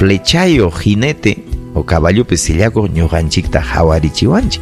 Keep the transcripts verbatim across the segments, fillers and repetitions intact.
flechayo jinete o caballopi sillakuq ñuqanchikta hawarichiwanchik.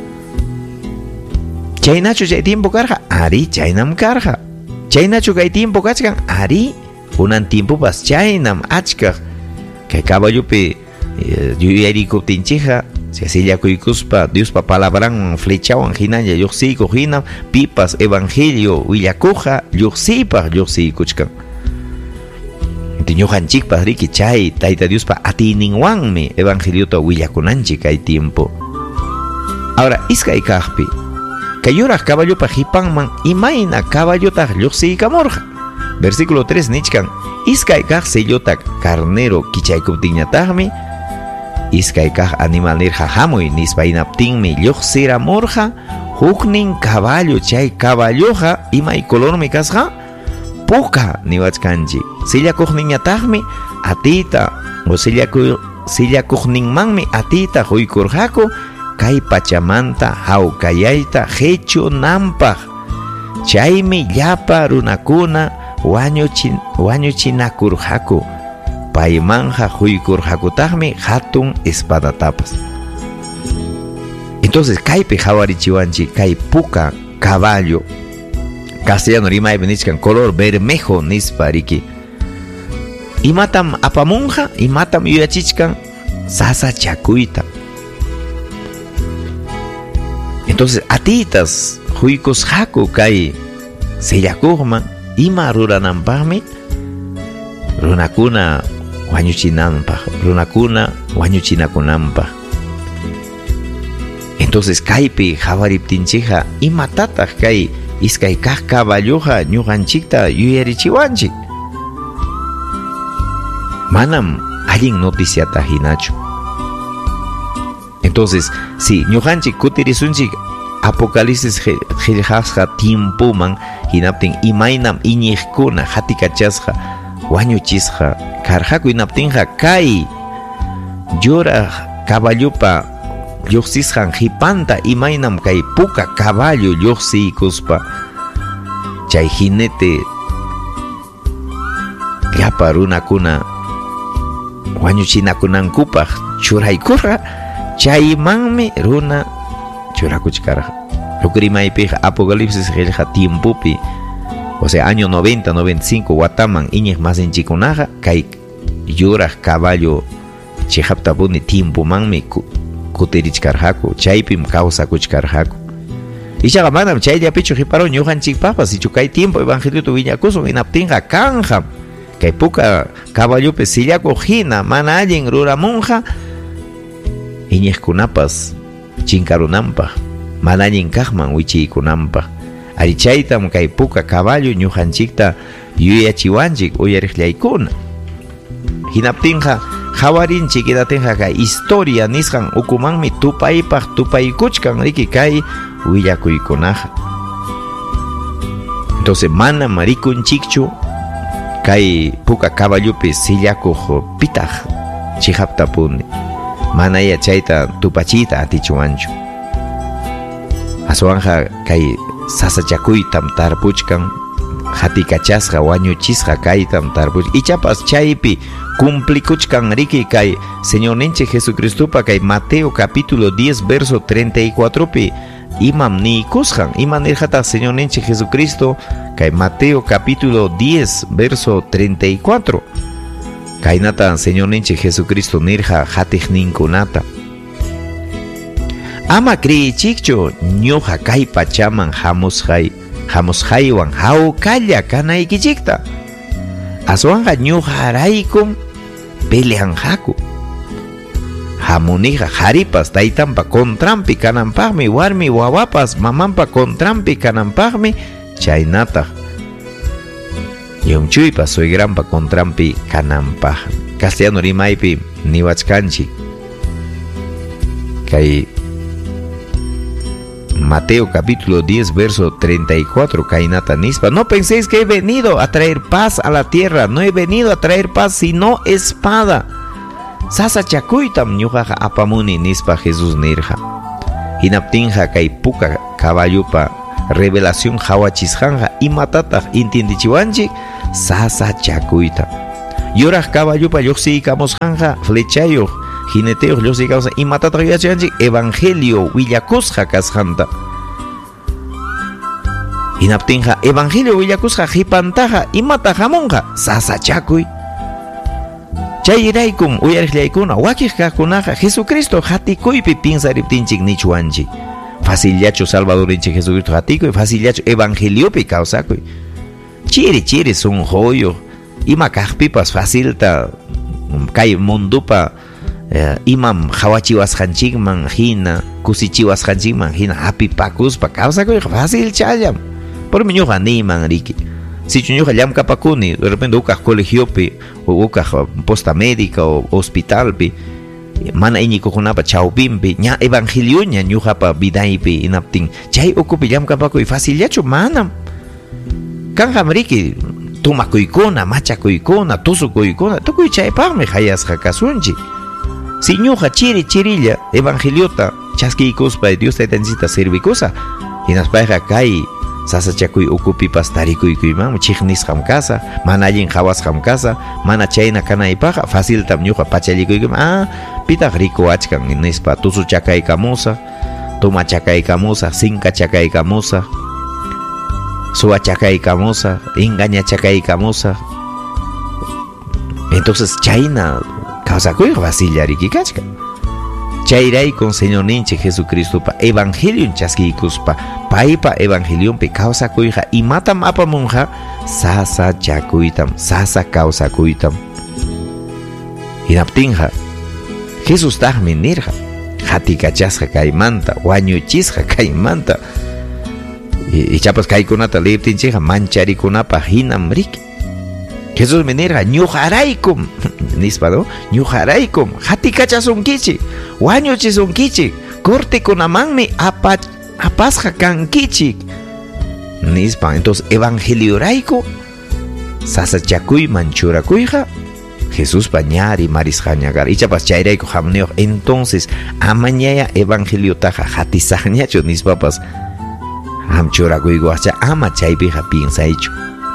Chaynachu chay tiempo karqa, ari chaynam karqa. Chaynachu kay tiempo kachkan, ari kunan tiempopas chaynam achkaq. Kay caballopi yuyarikuptinchikqa sillakuykuspa Diospa palabran flechawan hinalla lluqsiykuq hinam pipas evangelio willakuqa lluqsiypaq lluqsiykuchkan. Ñuqanchikpas riki chay Tayta Diospa atiyninwanmi evangeliota willakunanchik kay tiempo. Ahora iskay kaqpi kay yuraq caballopa hipanman imayna caballotaq lluqsiykamurqa. Versículo tres nichkan iskay kaq sellota carnero kichaykuptinñataqmi iskay kaq animal nirqa hamuy nispa hinaptinmi lluqsiramurqa huknin caballo chay caballoqa imay colormi kasqa puka niwachkanchik. Sillakuqninñataqmi atita o sillaku sillakuqninmanmi atita quykurqaku kay pachamanta hawkallayta qhechunanpaq. Chaymi llapa runakuna wañuchin wañuchinakurqaku paymanja quykurqakutaqmi hatun espadatapas. Entonces kaypi hawarichiwanchik kay puka caballo castellano rimaypi nichkan color bermejo nispa riki. Imatam apamunja, imatam yuyachichkan sasa chakuyta. Entonces atitas huykusqaku kay sillakuqman ima rurananpaqmi runakuna wañuchinanpaq, runakuna wañuchinakunanpaq. Entonces kaypi hawariptinchikqa imatataq kay iskay kaq caballoqa ñuqanchikta yuyarichiwanchik. Manam allin noticiata hinachu. Entonces, si ñuqanchik kutirisunchik Apocalipsis qillqasqa tiempoman hinaptin imaynam iñiqkuna hatikachasqa wañuchisqa karqaku hinaptinqa kay yuraq caballopa lluqsisqan hipanta imaynam kay puka caballo lluqsiykuspa chay jinete llapa runakuna wañuchinakunankupaq churaykurqa chaymanmi runa churakuchkarqa. Lukrimaypiqa Apocalipsis qillqa tiempopi, o sea año noventa noventa y cinco wataman iñiq masinchikunaqa kay yuraq caballo chihaptapuni tiempomanmi kutirichkarqaku, chaypim kawsakuchkarqaku. Ichaqa manam chayllapichu qhiparu ñuqanchikpapas ichu kay tiempo evangeliotu wiñakusun hinaptinqa kanqa kay puka caballopi sillakuq hina mana allin ruramunqa iñiqkunapas chinkarunanpaq, mana allin kaqman wichiykunanpaq. Ari chaytam kay puka caballo ñuqanchikta yuyachiwanchik uyariqllaykuna. Hinaptinqa hawarinchik idatinqa kay historia nisqan ukumanmi tupaypaq tupaykuchkan riki kay willakuykunaqa. Entonces mana marikunchikchu kay puka caballopi sillakuq pitaq chihaptapuni, mana ya chayta tupachita atichuwanchu. Aswanja kay sasachakuytam tarpuchkan hatikachasqa wañuchisqa kaytam tarpuchkan ichapas chaypi cumplikuchkan riki kay Señor ninchik Jesucristupa kay Mateo capítulo diez verso treinta y cuatro pi imam nikusqan ima nirqataq Señor ninchik Jesucristo kay Mateo capítulo diez verso treinta y cuatro kaynata Señor ninchik Jesucristo nirqa hatiqninkunata ama kriyichikchu ñuqa kay pachaman hamusqay hamusqaywan hawkalla kanaykichikta aswanqa ñuqaraykum peleanqaku hamuniqa haripas taytanpa contrampi kananpaqmi warmi wawapas mamanpa contrampi kananpaqmi chaynataq llumchuypas suegranpa contrampi kananpaqmi. Castellano rimaypi niwachkanchik kay Mateo capítulo diez verso treinta y cuatro kainata nispa no penséis que he venido a traer paz a la tierra, no he venido a traer paz sino espada. Sasa chakuytam ñuqaqa apamuni nispa Jesús nirqa. Hinaptinqa kay puka caballupa revelación hawachisqanqa imatataq intiendichiwanchik sasa chakuyta. Yuraj caballupa lluqsiykamos hanja flechayo jineteo lluqsiykamos imatata yachanchik evangelio willakusqa kasqanta. Hinaptinqa evangelio willakusqa hipantaqa imata hamunqa sasachakuy. Chayraykum uyariqllaykuna wakiq kaqkunaqa Jesucristo hatikuypi pinsariptinchik nichwanchik. Facillachu Salvadorinchik Jesucristo hatikuy, facillachu evangeliopi kawsakuy. Chiri chiri son joyo ima kaqpipas facilta kay mundupa eh, imam hawachiwasqanchikman hina kusichiwasqanchikman hina apipakuspa kawsakuy fácil chayam. Por mi ñuqa niman riki. Si ñuqa llamkapakuni de repente ukaq colegiopi o ukaq posta médica o hospitalpi mana iñikukunapa chawpinpi ña evangelioña ñuqapa vidaypi inaptin chay ukupi llamkapakuy facillachu manam. Kanjam riki tumakuykuna, machakuykuna, tusukuykuna tukuy chaypaqmi hayasqa kasunchik. Si ñuqa chiri chirilla evangeliota chaskiykuspa Dios taytancita servikusa hinaspayqa kay sasachakuy ukupipas tarikuykuyman chiqnisqam kasa mana allin hawasqam kasa mana chayna kanaypaqa faciltam ñuqa pachallikuyman ah pitaq rikuachkan nispa tusu chakaykamusa tuma chakaykamusa sinka chakaykamusa suwa chakaykamusa engaña chakaykamusa entonces chayna kawsakuyqa facillariki kachka. Chayray con Señor ninche Jesucristo pa evangelio chaskiykuspa paypa evangelion pe kawsakuyqa imatam apamunqa sasa chakuytam sasa kawsakuytam. Hinaptinqa Jesus taqmi nirqa hatikachasqa kaymanta wañuchisqa kaymanta ichapas kaykunata leiptinchikqa mancharikunapa hinam riki. Jesus me nirqa ñuqaraykum nispa no ñuqaraykum hatikachasunkichik wañuchisunkichik cortekunamanmi apa apasqa kankichik nispa. Entonces evangeliorayku sasachakuyman churakuyqa Jesus pañari marisqañagar ichapas chayrayku hamniyuq entonces amañaya evangeliotaqa hatisaqñachu nispapas ham churakuykuqa ama chaypiqa piensaychu.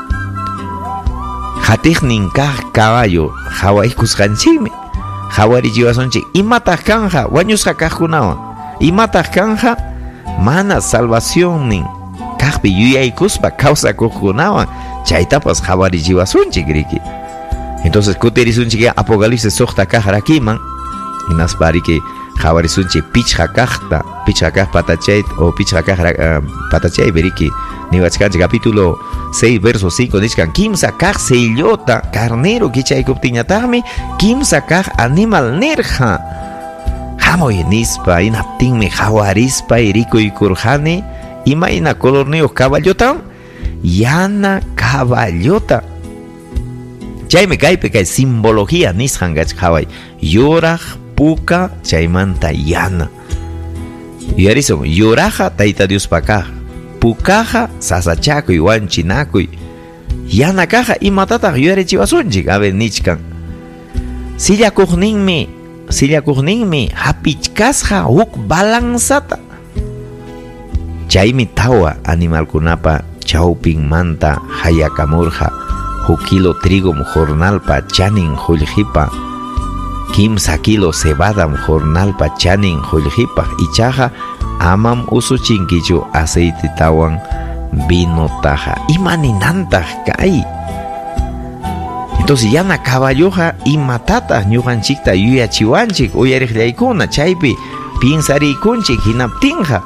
Hatiqnin kaq caballo hawaykusqanchikmi hawarichiwasunchik imataq kanja wañusqa kaqkunawan imataq kanja mana salvacionnin kaqpi yuyaykuspa kawsakuqkunawan chaytapas hawarichiwasunchik riki. Entonces kutirisunchik apocalipsis suqta kaq rakiman hinaspariki hawarisunchik pichqa kaqta pichqa kaq patachayt o pichqa kaq uh, patachaypi riki niwachkanchik capítulo seis verso cinco nishkan kimsa kaq sellota carnero kichaykuptiñataqmi kimsa kaq animal nirqa hamoy nispa inaptinmi hawarispa rikuykurqani imayna colorniyuq caballotam yana caballota chaymi kaypi kay simbología nisqankachik haway yuraq puka chaymanta yana yuyarisun yuraqa tayta Diospa kaq pukaqa sasachakuy wanchinakuy yana kaqa imatataq yuyarichiwasunchik a ver nichkan sillakuqninmi sillakuqninmi hapichkasqa huk balansata chaymi tawa animalkunapa chawpinmanta hayakamurqa huk kilo trigom jornalpa chanin qullqipa kimsa kilo cebadam jornalpa chanin qullqipaq ichaqa amam usuchinkichu aceite tawan vino taja imaninantaq kay. Entonces yana caballoja imatata ñuqanchikta yuyachiwanchik uyariqllaykuna chaypi piensariykunchik hinaptinqa.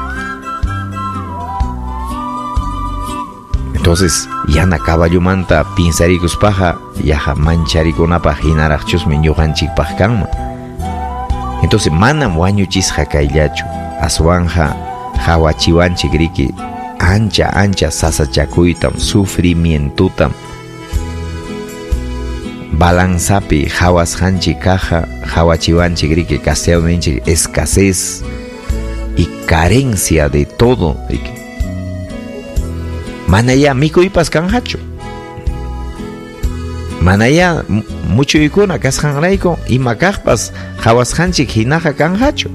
Entonces yana caballomanta piensariykuspaqa yaqa mancharikunapaq hinaraqchusmi ñuqanchikpaq kanman. Entonces manam wañuchisqa kayllachu aswanja hawachiwanchik riki ancha ancha sasachakuytam sufrimientutam balanzapi hawasqanchik kaja hawachiwanchik riki castellano ninchik escasez y carencia de todo riki manaya mikuypas kanhachu manaya muchuykuna kasqanrayku ima kaqpas hawasqanchik hinaqa kanhachu.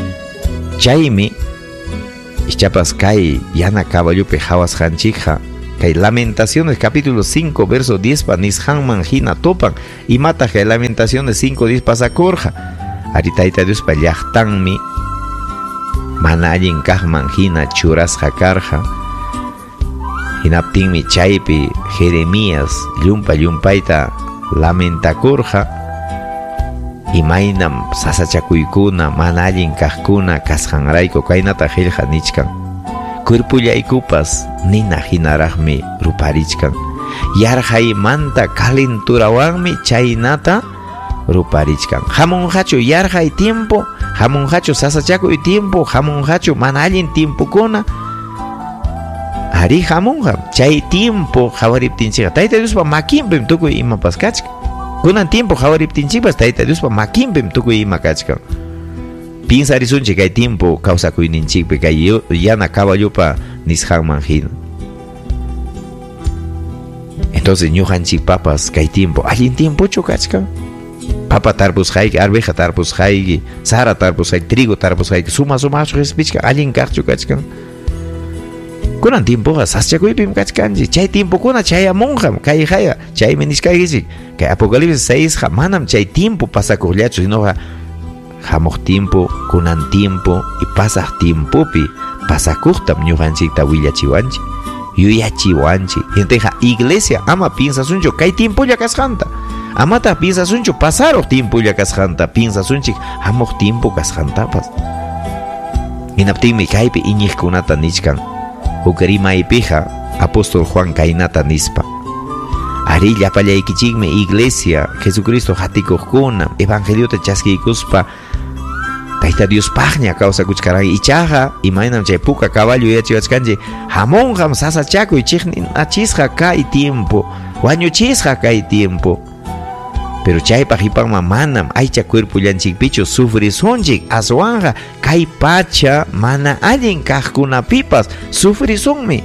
Chaymi ichapas kay yana caballupi hawasqanchikqa Kay Lamentaciones capítulo cinco verso diez pa nishanman hina topan y mata que Lamentaciones cinco diez pasa corja aritaita Dios pa llaqtanmi mana allin kaqman hina churasqa karja hinaptinmi chaypi Jeremías llumpa llumpayta lamentakurja imaynam sasachakuykuna mana allin kaqkuna kasqanrayku kaynata qillqa nichkan cuerpullaykupas nina hinaraqmi ruparichkan yarqaymanta kalenturawanmi chaynata ruparichkan hamunqachu yarqay tiempo hamunqachu sasachakuy tiempo hamunqachu mana allin tiempokuna ari hamunqa chay tiempo hawariptinchikqa Tayta Diospa makinpim tukuy imapas kachka kunan tiempo hawariptinchikpas Tayta Diospa makinpim tukuy ima kachka pinsarisunchik kay tiempo kawsakuyninchikpi kay yana caballupa nisqanman hina entonces ñuqanchik papas kay tiempo allin tiempochu kachka papa tarpusqayki arveja tarpusqayki sara tarpusqayki trigo tarpusqayki suma sumaqchu respichka allin kaqchu kachkan kunan tiempoqa saschakuypim kachkanchik chay tiempokuna chayamunqam kay haya chaymi nishkaykichik kay Apocalipsis seis qa manam chay tiempo pasakuqllachu sinoqa hamuq tiempo kunan tiempo y pasaq tiempopi pasakuqtam ñuqanchikta willachiwanchik yuyachiwanchik entonces iglesia ama pinsasunchu kay tiempolla kasqanta amata pinsasunchu pasaruq tiempolla kasqanta pinsasunchik hamuq tiempo kasqantapas hinaptinmi kaypi iñiqkunata nichkan huk rimaypiqa apóstol Juan kaynata nispa ari llapallaykichikmi iglesia Jesucristo hatikuqkuna evangeliota chaskiykuspa Tayta Diospaqña kawsakuchkaran ichaqa imaynam chay puka caballo yachiwachkanchik hamunqam sasachakuy chiqninachisqa kay tiempo wañuchisqa kay tiempo pero chaypaq hipanman manam aycha cuerpullanchikpichu sufrisunchik aswanqa kay pacha mana allin kaqkunapipas sufrisunmi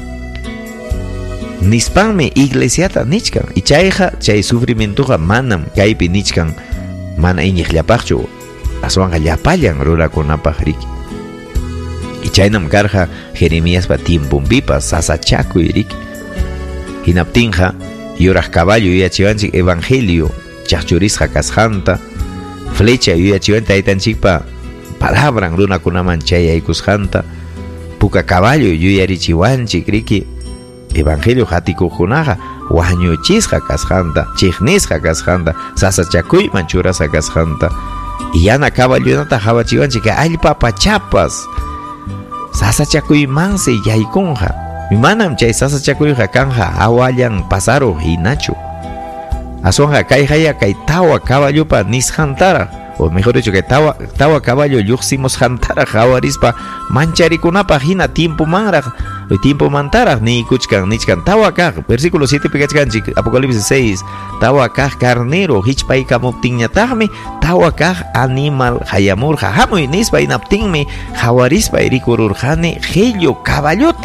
nispanmi iglesiata nichkan y chayqa chay sufrimientoqa manam kaypi nichkan mana iñiqllapaqchu aswanqa llapallan rurakunapaq riki y chaynam karqa Jeremíaspa tiempunpipas sasachakuy riki hinaptinqa yuraq caballo yuyachiwanchik evangelio chaqchurisqa kasqanta flecha yuyachiwanchik taytanchikpa palabran runakunaman chayaykusqanta puka caballo yuyarichiwanchik riki evangelio hatikuqkunaqa wañuchisqa kasqanta chiqnisqa kasqanta sasachakuyman churasqa kasqanta y yana caballonata hawachiwanchik allpa pachapas sasachakuymansi yaykunqa manam chay sasachakuyqa kanja awallan pasaruq hinachu aswanqa kay haya kay tawa caballopa nisqantaraq o mejor dicho kay tawa tawa caballo lluqsimusqantaraq hawarispa mancharikunapaq hina tiempo manraq tiempo mantaraq ni kuchkan nichkan tawa kaq versículo siete pikachkanchik Apocalipsis seis tawa kaq carnero hichpaykamuptinñataqmi tawa kaq animal hayamurqa hamuy nispa hinaptinmi hawarispa rikururqani qhillu caballota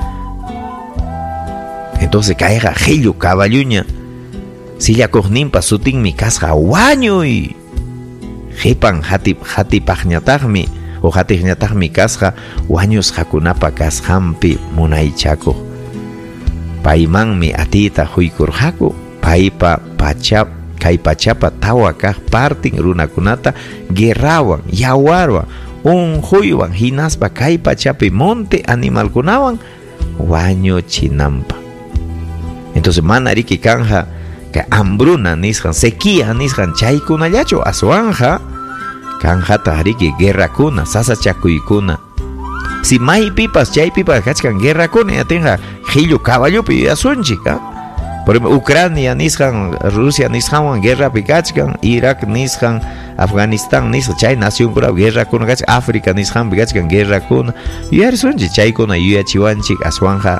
entonces kayqa qhillu caballuña sillakuqninpa sutinmi kasqa wañuy qipan hatip hatipaqñataqmi o hatiqñataqmi kasqa wañusqakunapa kasqanpi munaychakuq paymanmi atiyta huykurqaku paypa pachap kay pachapa tawa kaq partin runakunata guerrawan yawarwan unquywan hinaspa kay pachapi monte animalkunawan wañuchinanpa entonces mana riki kanja que hambruna nisqan sequía nisqan chaykunallachu aswanja kanjata riki guerrakuna sasachakuykuna si maypipas chaypipas kachkan guerrakuna yatinqa qhillu caballopi yasunchik por ejemplo Ucrania nisqan Rusia nisqanwan guerrapi kachkan Irak nisqan Afganistán nisqa chay nacionkuna guerrakuna kachkan África nisqanpi kachkan guerrakuna yuyarisunchik chaykuna yuyachiwanchik aswanja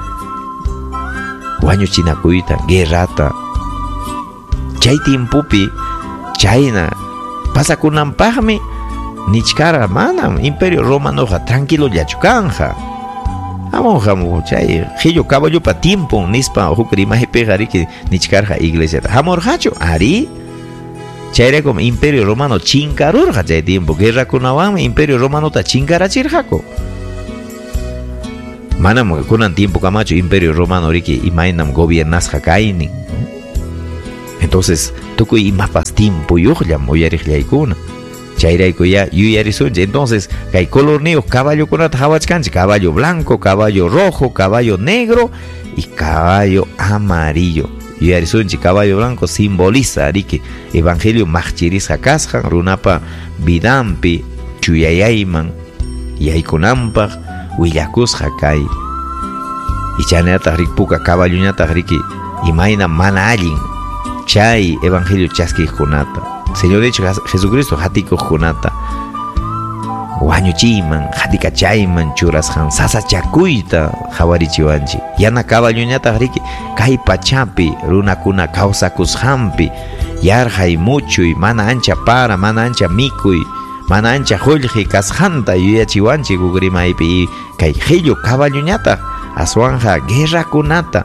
wañuchinakuyta guerrata chay tiempopi chayna pasakunanpaqmi nichkara manam imperio romanoqa tranquilo llachu kanja hamunqamu chay qhillu caballopa tiempo nispa huk rimaypiqa riki nichkarqa iglesiata hamurqachu ari chayraykum imperio romano chinkarurqa chay tiempo guerrakunawanmi imperio romanota chinkarachirqaku manam kunan tiempo camacho imperio romano riki imainam gobiernas hakaini. Entonces tukuy imapas tiempo yuqllam uyariqllaykuna chayrayku ya yuyarisunchi. Entonces kay colorneo caballo kunata hawachkanchik, caballo blanco, caballo rojo, caballo negro y caballo amarillo. Yuyarisunchi caballo blanco simboliza riki evangelio maqchirisqa kasqan runapa vidampi chuyayayman yaykunampaq willakusqa kay ichanata rikpuka caballoñata riki imayna mana allin chay evangelio chaskiqkunata Señor de hecho Jesucristo hatikuqkunata wañuchiyman hatikachayman churasqan sasa chakuyta hawarichiwanchik. Yana caballoñata riki kay pachapi runakuna kawsakusqanpi yarhay muchuy mana ancha para mana ancha mikuy mana ancha qullqi kasqanta yuyachiwanchik ukrimaypi kay qhillu caballoñata aswanja guerrakunata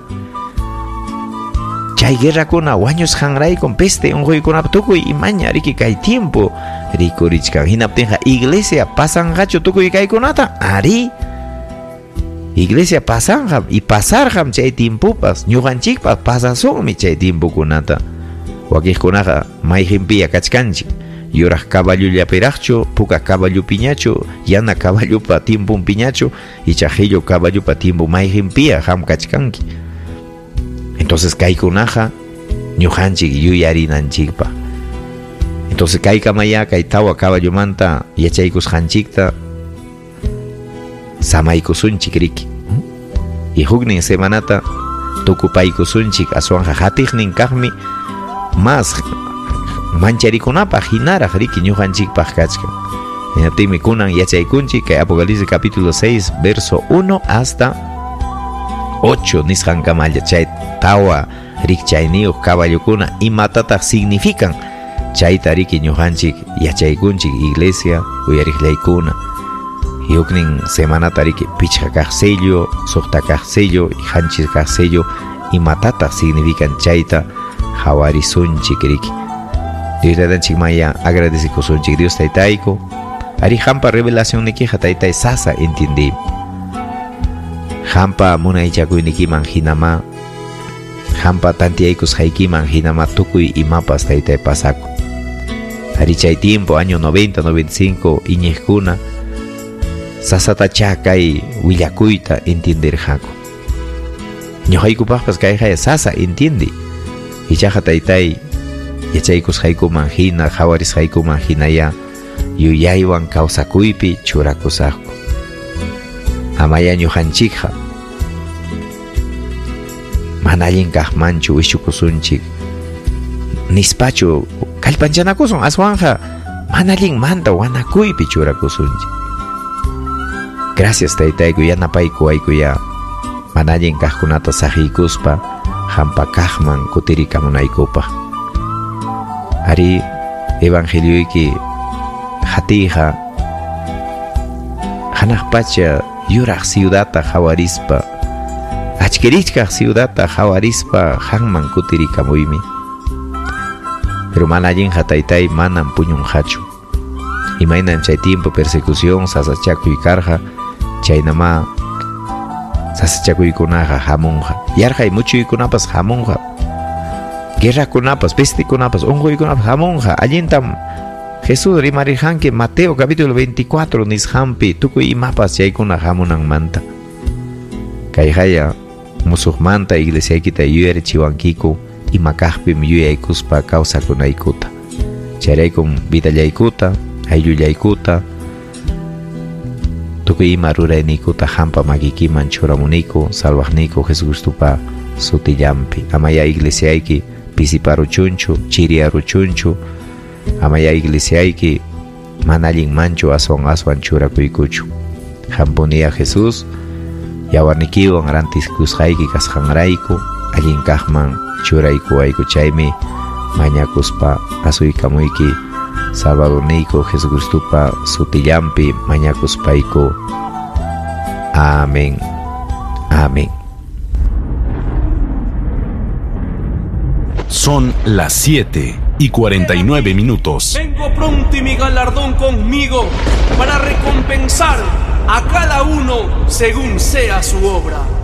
chay guerrakuna wañusqanraykun peste unquykunapa tukuy imaña riki kay tiempo rikurichkan. Hinaptinqa iglesia pasanqachu tukuy kaykunata ari iglesia pasanqa y pasarqam chay tiempopas ñuqanchikpas pasasunmi chay tiempokunata. Wakiqkunaqa mayqinpiya kachkanchik yuraq caballullapiraqchu puka caballupiñachu yana caballupa tiempunpiñachu y chaqillo caballupa tiempo mayqinpiya qam kachkanki. Entonces kaykunaqa ñuqanchik yuyarinanchikpa. Entonces kay kamaya kay tawa caballomanta yachaykusqanchikta samaykusunchik riki y huknin semanata tukupaykusunchik aswanja hatiqnin kaqmi mas mancharikunapaq hinaraq riki ñuqanchikpaq kachkan. Hinaptinmi kunan yachaykunchik kay Apocalipsis capítulo seis verso uno hasta ocho nisqankamalla chay tawa rikchayniyuq caballokuna imatataq significan chayta riki ñuqanchik yachaykunchik iglesia uyariqllaykuna. Huknin semanata riki pichqa kaq sello suqta kaq sello y hanchis kaq sello imatataq significan chayta hawarisunchik riki. Dios taytanchik maya agradecikusunchik Dios taytayku ari hampa revelación nikiqa taytay sasa entendí hampa munaychakuynikiman hinama hampa tantiyaykusqaykiman hinama tukuy imapas taytay pasaku. Ari chay tiempo año noventa, noventa y cinco iñiqkuna sasata chakay willakuyta entenderqaku. Ñuqaykupaqpas kayqa sasa entiende ichaqa taytay yachaykusqaykuman hina hawarisqaykuman hinaya yuyaywan kawsakuypi churakusaqku. Amaya ñuqanchikqa mana allin kaqmanchu wishukusunchik nispachu kallpanchanakusun aswanja mana allin manta wanakuypi churakusunchik. Gracias taytayku yanapaykuwaykuya mana allin kaqkunata saqiykuspa hampa kaqman kutirikamunaykupaq. Ari evangelioyki hatiqa hanaq pacha yuraq ciudadta hawarispa achkirichkaq ciudadta hawarispa hanman kutirikamuymi. Pero mana allinqa taytay manam puñunqachu. Imaynam chay tiempo persecución sasachakuy karqa chaynama sasachakuykunaqa hamunqa. Yarqay muchuykunapas hamunqa. Guerrakunapas, pestikunapas, unquykunapas hamunqa. Allintam Jesús rimarirqanki Mateo capítulo veinticuatro nisqanpi tukuy imapas chaykuna hamunanmanta. Kayqaya musuqmanta iglesiaykita yuyarichiwankiku ima kaqpim yuyaykuspa kawsakunaykuta. Chayraykum vidallaykuta, ayllullaykuta, tukuy ima rurayniykuta hampa makikiman churamuniku salvaqniku Jesucristupa sutillampi. Amaya iglesiayki pisiparuchunchu, chiriaruchunchu, amaya iglesiayki mana allinmanchu aswan aswan churakuykuchu. Hampuniya Jesús yawarnikiwan rantiskusqayki kasqanrayku allin kaqman churaykuwayku. Chaymi mañakuspa asuykamuyki Salvadorniyku Jesucristupa sutillampi mañakuspayku. Amén. Amén. Son las siete y cuarenta y nueve minutos. Vengo pronto y mi galardón conmigo para recompensar a cada uno según sea su obra.